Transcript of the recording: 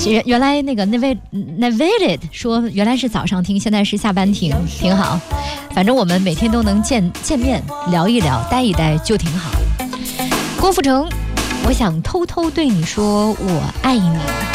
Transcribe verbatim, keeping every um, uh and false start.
原原来那个 Navided 说原来是早上听，现在是下班听，挺好。反正我们每天都能见见面，聊一聊，待一待就挺好。郭富城，我想偷偷对你说我爱你。